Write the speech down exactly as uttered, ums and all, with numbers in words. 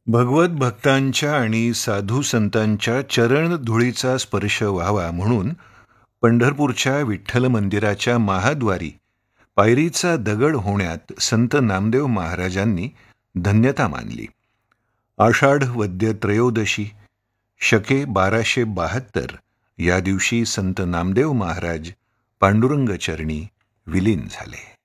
भगवत भक्तांच्या आणि साधू संतांच्या चरण धुळीचा स्पर्श व्हावा म्हणून पंढरपूरच्या विठ्ठल मंदिराच्या महाद्वारी पायरीचा दगड होण्यात संत नामदेव महाराजांनी धन्यता मानली. आषाढ वद्य त्रयोदशी शके बाराशे बहात्तर या दिवशी संत नामदेव महाराज पांडुरंग चरणी विलीन झाले.